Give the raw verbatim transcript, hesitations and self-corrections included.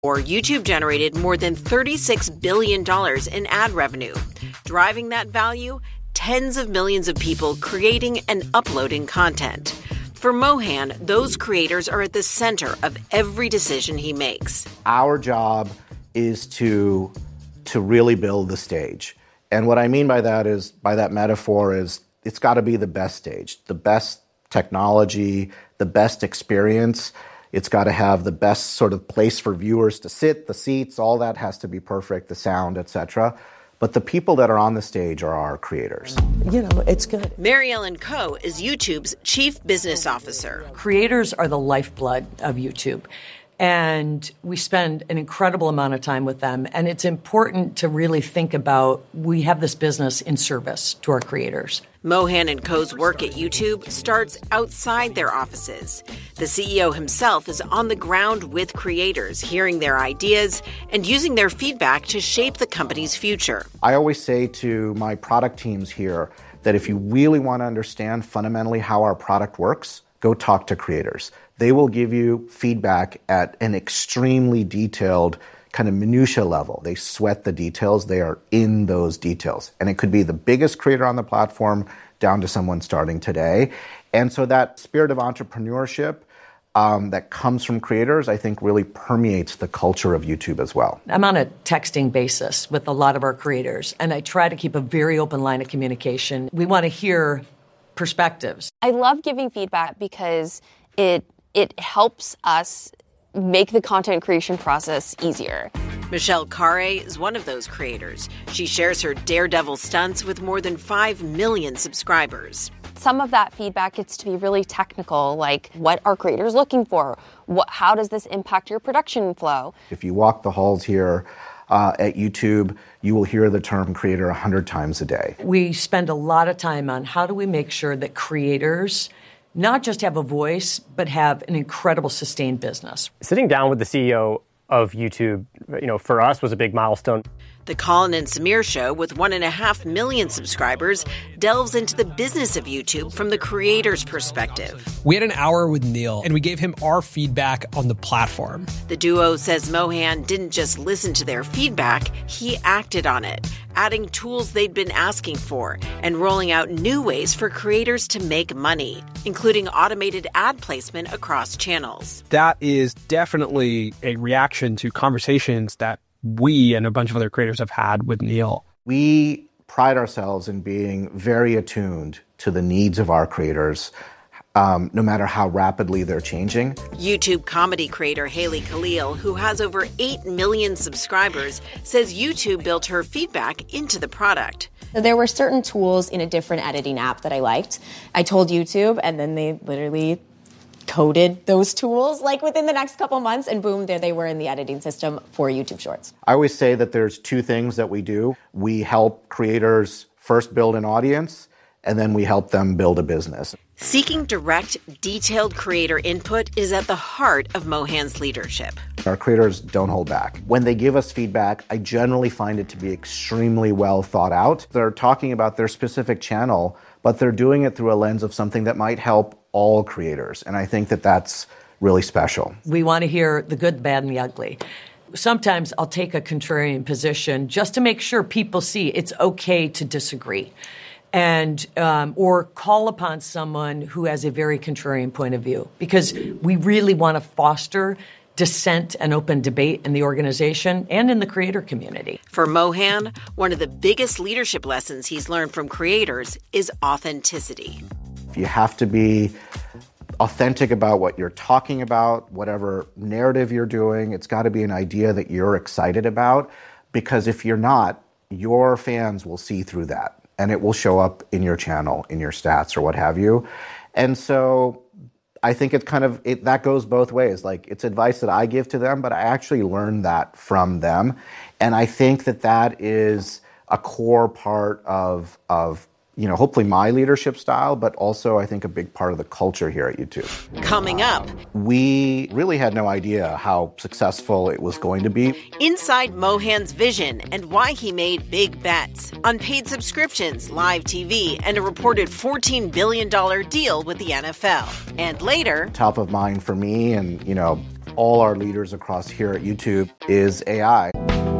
Or YouTube generated more than thirty-six billion dollars in ad revenue, driving that value, tens of millions of people creating and uploading content. For Mohan, those creators are at the center of every decision he makes. Our job is to, to really build the stage. And what I mean by that is, by that metaphor is, it's got to be the best stage, the best technology, the best experience. It's got to have the best sort of place for viewers to sit, the seats, all that has to be perfect, the sound, et cetera. But the people that are on the stage are our creators. You know, it's good. Mary Ellen Coe is YouTube's chief business officer. Creators are the lifeblood of YouTube. And we spend an incredible amount of time with them. And it's important to really think about, we have this business in service to our creators. Mohan and Coe's work at YouTube starts outside their offices. The C E O himself is on the ground with creators, hearing their ideas and using their feedback to shape the company's future. I always say to my product teams here that if you really want to understand fundamentally how our product works, go talk to creators. They will give you feedback at an extremely detailed kind of minutia level. They sweat the details. They are in those details. And it could be the biggest creator on the platform down to someone starting today. And so that spirit of entrepreneurship um, that comes from creators, I think really permeates the culture of YouTube as well. I'm on a texting basis with a lot of our creators, and I try to keep a very open line of communication. We want to hear perspectives. I love giving feedback because it it helps us make the content creation process easier. Michelle Carre is one of those creators. She shares her daredevil stunts with more than five million subscribers. Some of that feedback gets to be really technical, like what are creators looking for? What, how does this impact your production flow? If you walk the halls here uh, at YouTube, you will hear the term creator a hundred times a day. We spend a lot of time on how do we make sure that creators not just have a voice, but have an incredible sustained business. Sitting down with the C E O of YouTube, you know, for us was a big milestone. The Colin and Samir Show, with one and a half million subscribers, delves into the business of YouTube from the creator's perspective. We had an hour with Neil, and we gave him our feedback on the platform. The duo says Mohan didn't just listen to their feedback, he acted on it, adding tools they'd been asking for and rolling out new ways for creators to make money, including automated ad placement across channels. That is definitely a reaction to conversations that we and a bunch of other creators have had with Neil. We pride ourselves in being very attuned to the needs of our creators, um, no matter how rapidly they're changing. YouTube comedy creator Haley Khalil, who has over eight million subscribers, says YouTube built her feedback into the product. So there were certain tools in a different editing app that I liked. I told YouTube, and then they literally coded those tools like within the next couple months, and boom, there they were in the editing system for YouTube Shorts. I always say that there's two things that we do. We help creators first build an audience, and then we help them build a business. Seeking direct, detailed creator input is at the heart of Mohan's leadership. Our creators don't hold back. When they give us feedback, I generally find it to be extremely well thought out. They're talking about their specific channel, but they're doing it through a lens of something that might help all creators. And I think that that's really special. We want to hear the good, bad, and the ugly. Sometimes I'll take a contrarian position just to make sure people see it's okay to disagree. And um, or call upon someone who has a very contrarian point of view, because we really want to foster dissent and open debate in the organization and in the creator community. For Mohan, one of the biggest leadership lessons he's learned from creators is authenticity. You have to be authentic about what you're talking about, whatever narrative you're doing. It's got to be an idea that you're excited about, because if you're not, your fans will see through that. And it will show up in your channel, in your stats, or what have you. And so I think it's kind of, it, that goes both ways. Like, it's advice that I give to them, but I actually learned that from them. And I think that that is a core part of, of you know, hopefully my leadership style, but also I think a big part of the culture here at YouTube. Coming up, we really had no idea how successful it was going to be. Inside Mohan's vision and why he made big bets on paid subscriptions, live T V, and a reported fourteen billion dollars deal with the N F L. And later, top of mind for me, and, you know, all our leaders across here at YouTube is A I.